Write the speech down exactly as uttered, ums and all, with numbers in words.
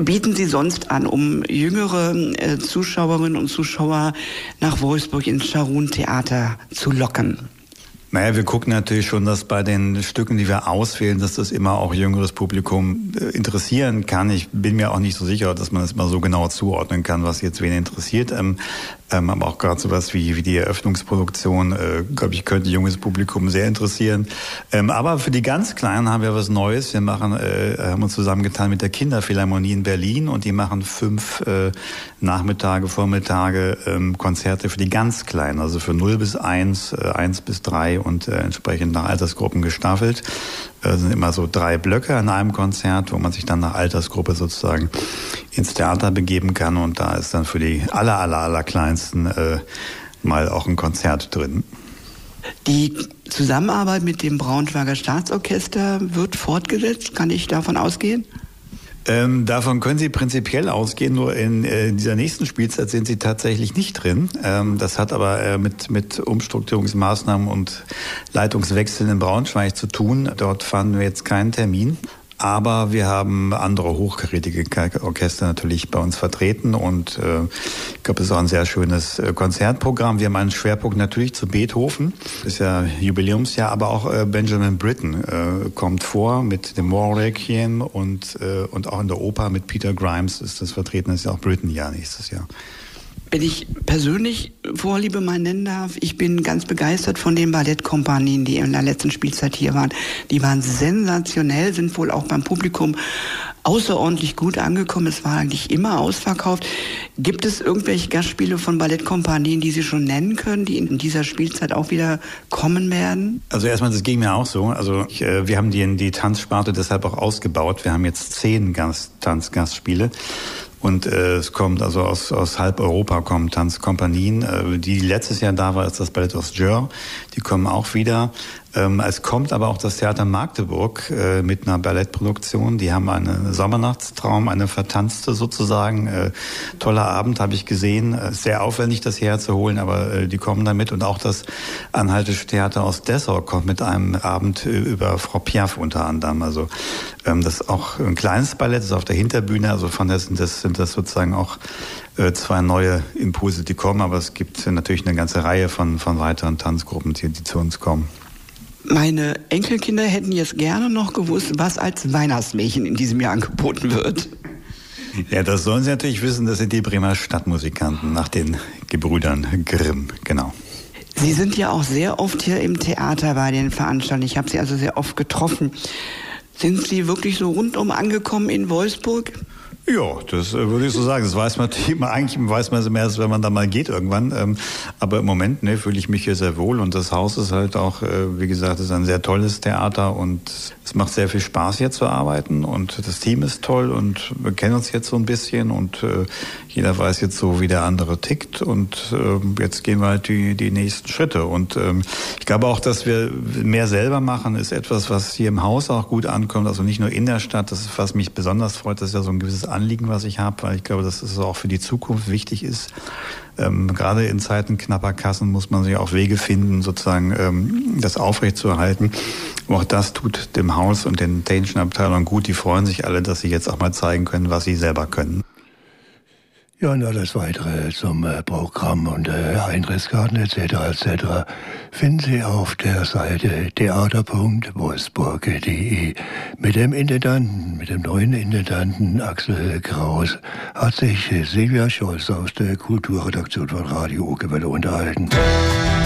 bieten Sie sonst an, um jüngere äh, Zuschauerinnen und Zuschauer nach Wolfsburg ins Scharun-Theater zu locken? Naja, wir gucken natürlich schon, dass bei den Stücken, die wir auswählen, dass das immer auch jüngeres Publikum interessieren kann. Ich bin mir auch nicht so sicher, dass man das immer so genau zuordnen kann, was jetzt wen interessiert. Ähm, ähm, aber auch gerade sowas wie, wie die Eröffnungsproduktion, äh, glaube ich, könnte junges Publikum sehr interessieren. Ähm, aber für die ganz Kleinen haben wir was Neues. Wir machen, äh, haben uns zusammengetan mit der Kinderphilharmonie in Berlin und die machen fünf äh, Nachmittage, Vormittage ähm, Konzerte für die ganz Kleinen, also für null bis eins, äh, eins bis drei und äh, entsprechend nach Altersgruppen gestaffelt. Das sind immer so drei Blöcke an einem Konzert, wo man sich dann nach Altersgruppe sozusagen ins Theater begeben kann. Und da ist dann für die aller, aller, aller Kleinsten äh, mal auch ein Konzert drin. Die Zusammenarbeit mit dem Braunschweiger Staatsorchester wird fortgesetzt. Kann ich davon ausgehen? Ähm, davon können Sie prinzipiell ausgehen, nur in äh, dieser nächsten Spielzeit sind Sie tatsächlich nicht drin. Ähm, das hat aber äh, mit, mit Umstrukturierungsmaßnahmen und Leitungswechseln in Braunschweig zu tun. Dort fanden wir jetzt keinen Termin. Aber wir haben andere hochkarätige Orchester natürlich bei uns vertreten und äh, ich glaube, es ist auch ein sehr schönes äh, Konzertprogramm. Wir haben einen Schwerpunkt natürlich zu Beethoven, das ist ja Jubiläumsjahr, aber auch äh, Benjamin Britten äh, kommt vor mit dem War Requiem und, äh, und auch in der Oper mit Peter Grimes ist das vertreten, das ist ja auch Britten-Jahr nächstes Jahr. Wenn ich persönlich Vorliebe mal nennen darf, ich bin ganz begeistert von den Ballettkompanien, die in der letzten Spielzeit hier waren. Die waren sensationell, sind wohl auch beim Publikum außerordentlich gut angekommen. Es war eigentlich immer ausverkauft. Gibt es irgendwelche Gastspiele von Ballettkompanien, die Sie schon nennen können, die in dieser Spielzeit auch wieder kommen werden? Also erstmal, das ging mir auch so. Also ich, äh, wir haben die, die Tanzsparte deshalb auch ausgebaut. Wir haben jetzt zehn Gast, Tanzgastspiele. Und äh, es kommt also aus, aus halb Europa kommen Tanzkompanien. Äh, die letztes Jahr da war, ist das Ballett aus Jör. Die kommen auch wieder. Ähm, es kommt aber auch das Theater Magdeburg äh, mit einer Ballettproduktion. Die haben einen Sommernachtstraum, eine vertanzte sozusagen. Äh, toller Abend, habe ich gesehen. Äh, sehr aufwendig, das herzuholen, aber äh, die kommen damit. Und auch das Anhaltische Theater aus Dessau kommt mit einem Abend äh, über Frau Piaf unter anderem. Also ähm, das ist auch ein kleines Ballett, das ist auf der Hinterbühne. Also von der sind das, sind das sozusagen auch äh, zwei neue Impulse, die kommen. Aber es gibt natürlich eine ganze Reihe von, von weiteren Tanzgruppen, die, die zu uns kommen. Meine Enkelkinder hätten jetzt gerne noch gewusst, was als Weihnachtsmärchen in diesem Jahr angeboten wird. Ja, das sollen Sie natürlich wissen, das sind die Bremer Stadtmusikanten nach den Gebrüdern Grimm, genau. Sie sind ja auch sehr oft hier im Theater bei den Veranstaltungen. Ich habe Sie also sehr oft getroffen. Sind Sie wirklich so rundum angekommen in Wolfsburg? Ja, das äh, würde ich so sagen. Das weiß man immer, eigentlich weiß man es immer erst, wenn man da mal geht irgendwann. Ähm, aber im Moment ne, fühle ich mich hier sehr wohl und das Haus ist halt auch, äh, wie gesagt, ist ein sehr tolles Theater und es macht sehr viel Spaß hier zu arbeiten und das Team ist toll und wir kennen uns jetzt so ein bisschen und äh, jeder weiß jetzt so, wie der andere tickt und äh, jetzt gehen wir halt die, die nächsten Schritte und ähm, ich glaube auch, dass wir mehr selber machen, ist etwas, was hier im Haus auch gut ankommt, also nicht nur in der Stadt, das ist, was mich besonders freut, das ist ja so ein gewisses Anliegen, was ich habe, weil ich glaube, dass es auch für die Zukunft wichtig ist. Ähm, gerade in Zeiten knapper Kassen muss man sich auch Wege finden, sozusagen ähm, das aufrechtzuerhalten. Auch das tut dem Haus und den technischen Abteilungen gut. Die freuen sich alle, dass sie jetzt auch mal zeigen können, was sie selber können. Ja, und alles Weitere zum äh, Programm und äh, Eintrittskarten et cetera et cetera finden Sie auf der Seite theater punkt wolfsburg punkt de. Mit dem Intendanten, mit dem neuen Intendanten Axel Kraus hat sich Silvia Scholz aus der Kulturredaktion von Radio Okerwelle unterhalten.